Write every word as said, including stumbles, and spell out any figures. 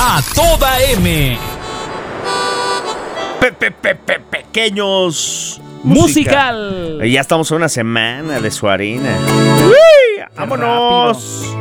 A toda M. Pe, pe, pe, pe, pequeños. Musical. Ya estamos a una semana de su harina. ¡Uy! ¡Vámonos!